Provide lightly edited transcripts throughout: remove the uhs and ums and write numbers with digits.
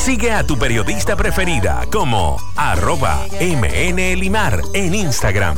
Sigue a tu periodista preferida como @MNElimar en Instagram.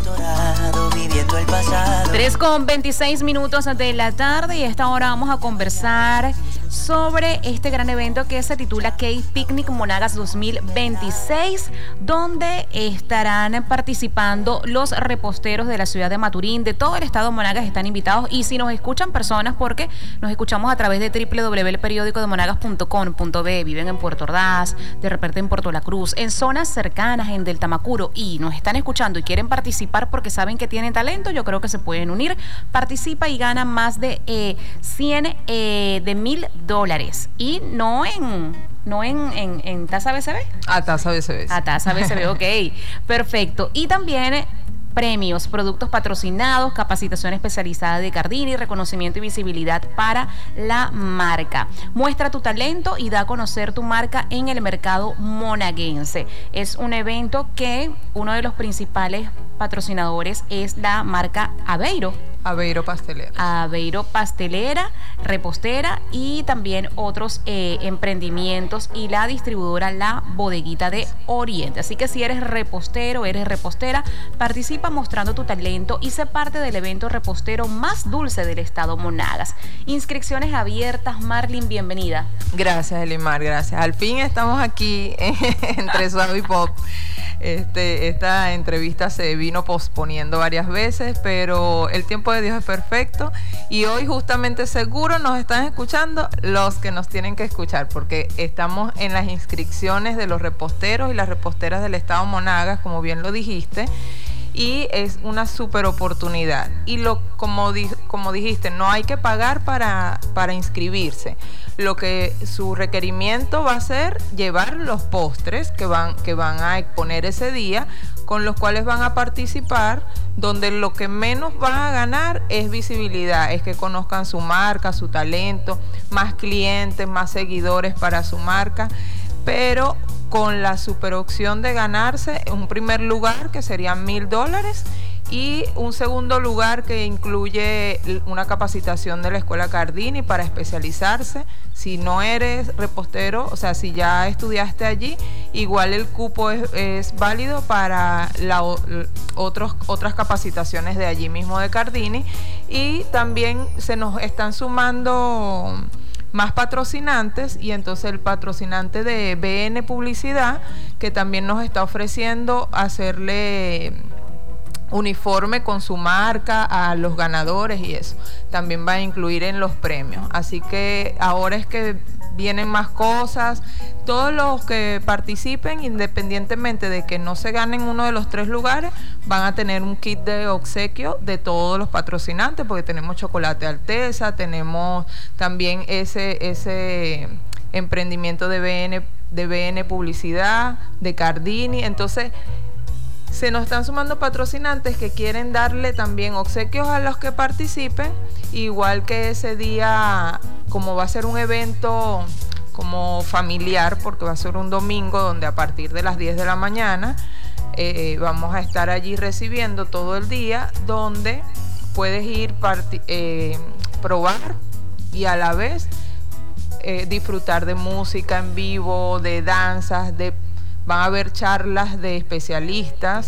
3:26 de la tarde y a esta hora vamos a conversar sobre este gran evento que se titula Cave Picnic Monagas 2026, donde estarán participando los reposteros de la ciudad de Maturín, de todo el estado de Monagas están invitados, y si nos escuchan personas, porque nos escuchamos a través de www.elperiodicodemonagas.com.be, viven en Puerto Ordaz, de repente en Puerto La Cruz, en zonas cercanas, en Del Tamacuro, y nos están escuchando y quieren participar porque saben que tienen talento, yo creo que se pueden unir. Participa y gana más de $100 y no en tasa BCB. A tasa BCB. A tasa BCB, ok. Perfecto. Y también premios, productos patrocinados, capacitación especializada de Cardini, reconocimiento y visibilidad para la marca. Muestra tu talento y da a conocer tu marca en el mercado monaguense. Es un evento que uno de los principales patrocinadores es la marca Aveiro. Aveiro Pastelera. Aveiro Pastelera, repostera y también otros emprendimientos y la distribuidora La Bodeguita de Oriente. Así que si eres repostero, eres repostera, participa mostrando tu talento y sé parte del evento repostero más dulce del estado Monagas. Inscripciones abiertas. Marlin, bienvenida. Gracias, Elimar, gracias. Al fin estamos aquí entre Suave y Pop. Esta entrevista se vino posponiendo varias veces, pero el tiempo de Dios es perfecto y hoy justamente seguro nos están escuchando los que nos tienen que escuchar, porque estamos en las inscripciones de los reposteros y las reposteras del estado Monagas, como bien lo dijiste, y es una súper oportunidad. Y como dijiste, no hay que pagar para inscribirse. Lo que su requerimiento va a ser llevar los postres que van a exponer ese día, con los cuales van a participar, donde lo que menos van a ganar es visibilidad, es que conozcan su marca, su talento, más clientes, más seguidores para su marca, pero con la super opción de ganarse un primer lugar que serían $1,000 y un segundo lugar que incluye una capacitación de la Escuela Cardini para especializarse. Si no eres repostero, o sea, si ya estudiaste allí, igual el cupo es válido para otras capacitaciones de allí mismo de Cardini. Y también se nos están sumando más patrocinantes, y entonces el patrocinante de BN Publicidad, que también nos está ofreciendo hacerle uniforme con su marca a los ganadores, y eso también va a incluir en los premios. Así que ahora es que vienen más cosas. Todos los que participen, independientemente de que no se ganen uno de los 3 lugares, van a tener un kit de obsequio de todos los patrocinantes, porque tenemos Chocolate Alteza, tenemos también ese emprendimiento de BN Publicidad, de Cardini. Entonces se nos están sumando patrocinantes que quieren darle también obsequios a los que participen, igual que ese día, como va a ser un evento como familiar, porque va a ser un domingo donde a partir de las 10 de la mañana vamos a estar allí recibiendo todo el día, donde puedes ir probar y a la vez disfrutar de música en vivo, de danzas, van a haber charlas de especialistas,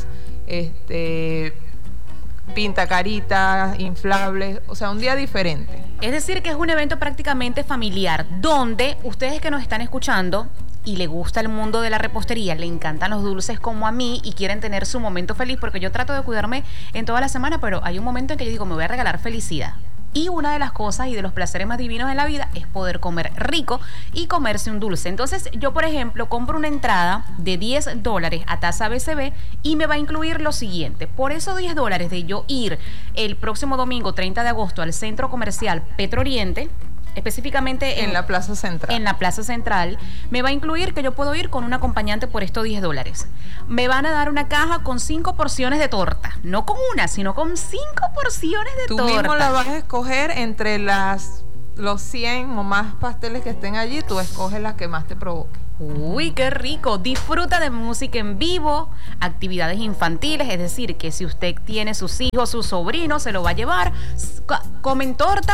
pintacaritas, inflables, o sea, un día diferente. Es decir, que es un evento prácticamente familiar, donde ustedes que nos están escuchando y le gusta el mundo de la repostería, le encantan los dulces como a mí y quieren tener su momento feliz, porque yo trato de cuidarme en toda la semana, pero hay un momento en que yo digo, me voy a regalar felicidad. Y una de las cosas y de los placeres más divinos en la vida es poder comer rico y comerse un dulce. Entonces yo, por ejemplo, compro una entrada de $10 a tasa BCB y me va a incluir lo siguiente. Por esos $10 de yo ir el próximo domingo 30 de agosto al Centro Comercial Petro Oriente, específicamente en la Plaza Central. En la Plaza Central, me va a incluir que yo puedo ir con un acompañante por estos $10. Me van a dar una caja con 5 porciones de torta, no con una, sino con 5 porciones de torta. Tú mismo la vas a escoger entre los 100 o más pasteles que estén allí, tú escoges las que más te provoquen. Uy, qué rico. Disfruta de música en vivo, actividades infantiles, es decir, que si usted tiene sus hijos, sus sobrinos, se lo va a llevar. Comen torta,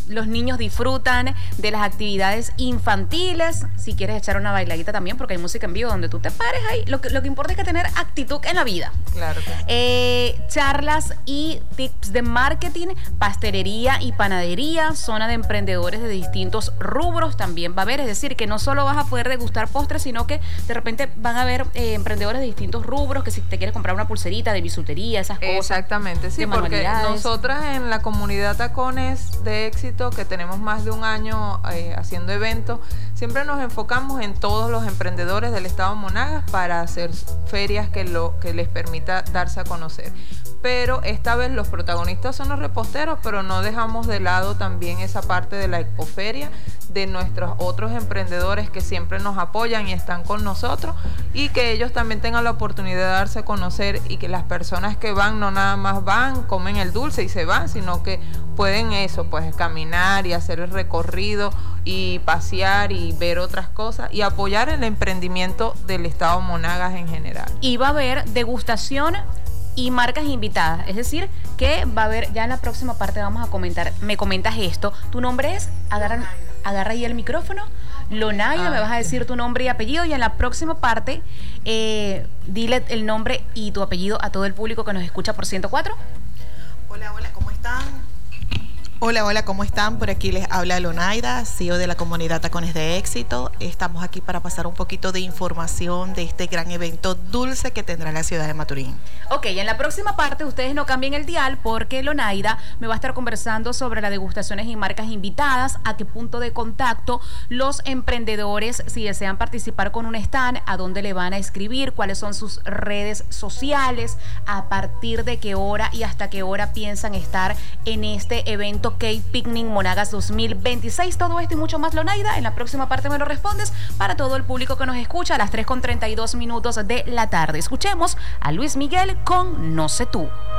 los niños disfrutan de las actividades infantiles. Si quieres echar una bailadita también, porque hay música en vivo donde tú te pares ahí. Lo que importa es que tener actitud en la vida. Claro que sí. Charlas y tips de marketing, pastelería y panadería, zona de emprendedores de distintos rubros también va a haber. Es decir, que no solo vas a poder degustar postres, sino que de repente van a haber emprendedores de distintos rubros, que si te quieres comprar una pulserita de bisutería, esas cosas. Exactamente, sí, porque nosotras en la comunidad Tacones de Éxito, que tenemos más de un año haciendo eventos, siempre nos enfocamos en todos los emprendedores del estado Monagas para hacer ferias que les permita darse a conocer. Pero esta vez los protagonistas son los reposteros, pero no dejamos de lado también esa parte de la expoferia, de nuestros otros emprendedores que siempre nos apoyan y están con nosotros, y que ellos también tengan la oportunidad de darse a conocer, y que las personas que van no nada más van, comen el dulce y se van, sino que pueden pues caminar y hacer el recorrido y pasear y ver otras cosas y apoyar el emprendimiento del estado Monagas en general. Y va a haber degustación y marcas invitadas, es decir, que va a haber, ya en la próxima parte vamos a comentar, me comentas esto, tu nombre es, agarra ahí el micrófono, Lonaida, me vas a decir tu nombre y apellido, y en la próxima parte dile el nombre y tu apellido a todo el público que nos escucha por 104. Hola, ¿cómo están? Hola, ¿cómo están? Por aquí les habla Lonaida, CEO de la comunidad Tacones de Éxito. Estamos aquí para pasar un poquito de información de este gran evento dulce que tendrá la ciudad de Maturín. Ok, en la próxima parte ustedes no cambien el dial, porque Lonaida me va a estar conversando sobre las degustaciones y marcas invitadas, a qué punto de contacto los emprendedores, si desean participar con un stand, a dónde le van a escribir, cuáles son sus redes sociales, a partir de qué hora y hasta qué hora piensan estar en este evento Cake Picnic Monagas 2026. Todo esto y mucho más, Lonaida, en la próxima parte me lo respondes para todo el público que nos escucha a las 3:32 de la tarde. Escuchemos a Luis Miguel con No sé tú.